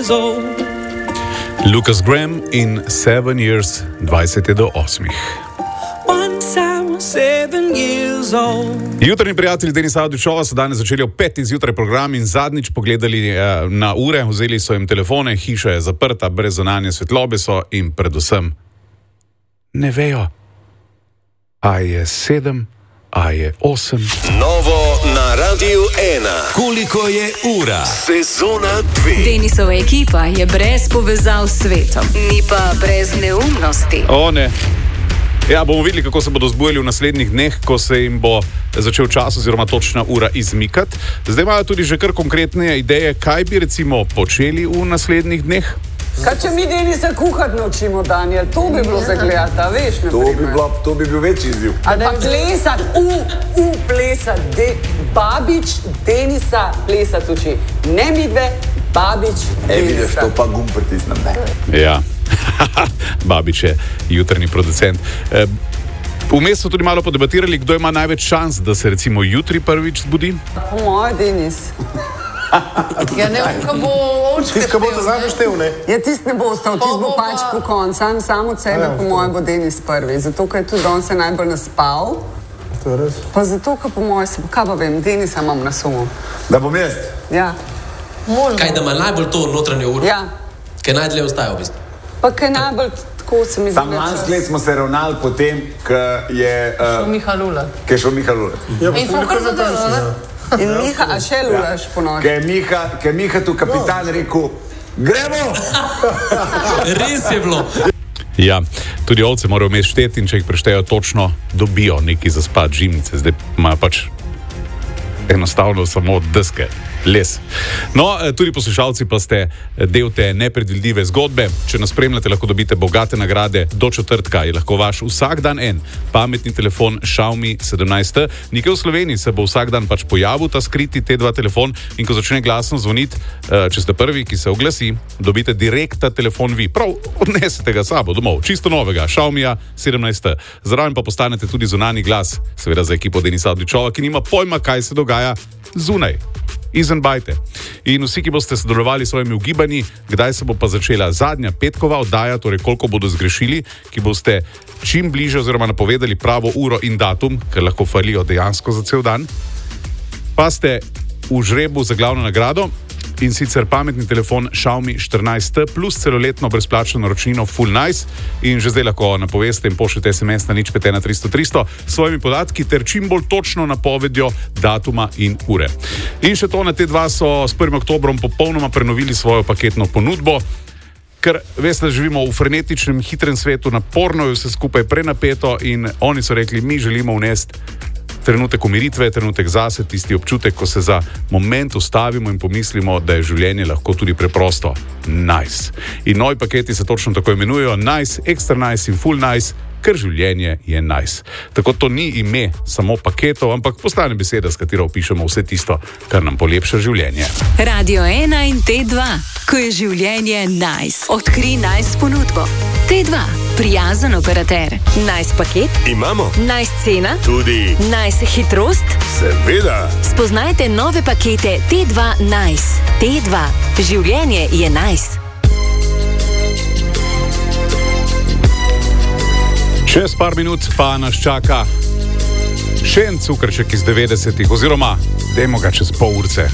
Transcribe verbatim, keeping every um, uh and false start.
years old. Lucas Graham in Seven Years, dvajset do osmih. Once I was seven years old. Jutrajni prijatelji Denisa Avdićova so danes začeli ob petih zjutraj program in zadnjič pogledali eh, na ure, vzeli so jim telefone, hiša je zaprta, brez zunanje svetlobe so in predvsem ne vejo, a je sedem, a je osem. Novo na Radiu ena. Koliko je ura? Sezona dve. Denisova ekipa je brez povezav s svetom, mi pa brez neumnosti. O ne. Ja, bomo videli, kako se bodo zbujali v naslednjih dneh, ko se jim bo začel čas oziroma točna ura izmikati. Zdaj imajo tudi že kar konkretne ideje, kaj bi recimo počeli v naslednjih dneh. Kaj če mi Denisa kuhati naučimo, Daniel? To bi bilo za gledati, a veš, na To bi, primer. bilo, to bi bil večji izziv. Ali pa plesati, u, u, plesati. De, babič Denisa plesati uči. Ne midve, babič E, vidiš, Denisa. to pa gum pritisnem. Ne. Ja, Babič je jutrni producent. E, Vmes so tudi malo podebatirali, kdo ima največ šans, da se recimo jutri prvič zbudi. Po moje, Denis. Ja, ne vem, kako bo očka Tisti, ki bo to zadnji štev, ne? Ja, tisti ne bo ostal, tisti bo bo pač pa- po koncu. Sam, sam od sebe, Ja, po moje, bo Denis prvi. Zato, ker je tudi on se najbolj naspal. To je res. Pa zato, ker po moje, se, kaj pa vem, Denisa imam na sumu. Da bom jaz. Ja, možno. Kaj, da ima najbolj to notranjo uro? ja. Kaj najdlje ostaja v bistvu? Pa kaj najbolj tako se mi zdi. Sam lansko let smo se ravnali potem, ko je, Šel uh, Miha Lula. ko je šel Miha Lulat. Ja, pa In smo smo bili kar kar natančni, zadevali, ja. In Miha, a še lulaš po Ko noči. je Miha, ko je Miha tu kapitan rekel, gremo! Res je bilo. Ja, tudi ovce morajo vmes šteti in če jih preštejo točno, dobijo neki za spat žimnice. Zdaj imajo pač enostavno samo deske, les. No, eh, tudi poslušalci pa ste del te nepredvidljive zgodbe. Če nas spremljate, lahko dobite bogate nagrade. Do četrtka je lahko vaš vsak dan en pametni telefon Xiaomi sedemnajst T. Nekje v Sloveniji se bo vsak dan pač pojavil ta skriti T dva telefon in ko začne glasno zvoniti, eh, če ste prvi, ki se oglasi, dobite direkt ta telefon vi. Prav, odnesete ga sabo domov, čisto novega, Xiaomija sedemnajst T. Zraven pa postanete tudi zunanji glas, seveda za ekipo Denisa Avdićova, ki nima pojma, kaj se dogaja zunaj, izven bajte. In vsi, ki boste sodelovali s svojimi ugibanji, kdaj se bo pa začela zadnja petkova oddaja, torej koliko bodo zgrešili, ki boste čim bliže oziroma napovedali pravo uro in datum, ker lahko falijo dejansko za cel dan, pa ste v žrebu za glavno nagrado in sicer pametni telefon Xiaomi štirinajst T plus celoletno brezplačno naročnino Full Nice in že zdaj lahko napoveste in pošljete es em es na nič pet ena tristo tristo s svojimi podatki ter čim bolj točno napovedjo datuma in ure. In še to, na T dva so s prvim oktobrom popolnoma prenovili svojo paketno ponudbo, ker veste, da živimo v frenetičnem, hitrem svetu, naporno je vse skupaj prenapeto in oni so rekli, mi želimo vnesti trenutek umiritve, trenutek zase, tisti občutek, ko se za moment ustavimo in pomislimo, da je življenje lahko tudi preprosto nice. In novi paketi se točno tako imenujejo nice, extra nice in full nice, ker življenje je nice. Tako to ni ime samo paketov, ampak postane beseda, s katero opišemo vse tisto, kar nam polepša življenje. Radio ena in T dva, ko je življenje nice. Odkri nice ponudbo. T dva, prijazen operater. Nice paket, Imamo nice cena, tudi, nice hitrost. seveda, Spoznajte nove pakete T dva Nice. T dva, življenje je nice. Čez par minut pa nas čaka še en cukrček iz devetdesetih, oziroma dajmo ga čez pol urce.